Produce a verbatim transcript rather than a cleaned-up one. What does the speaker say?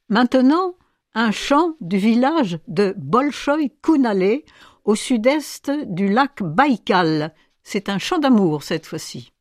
Maintenant, un chant du village de Bolchoï-Kounalé, au sud-est du lac Baïkal. C'est un chant d'amour cette fois-ci.